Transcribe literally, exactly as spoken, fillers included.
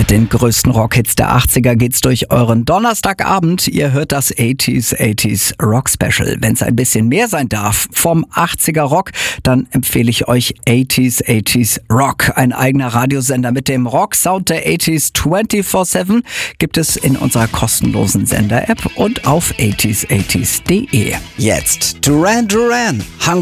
Mit den größten Rockhits der achtziger geht's durch euren Donnerstagabend. Ihr hört das achtziger achtziger Rock Special. Wenn's ein bisschen mehr sein darf vom achtziger Rock, dann empfehle ich euch achtziger achtziger Rock. Ein eigener Radiosender mit dem Rock-Sound der achtziger vierundzwanzig sieben gibt es in unserer kostenlosen Sender-App und auf achtziger achtziger punkt de. Jetzt Duran Duran.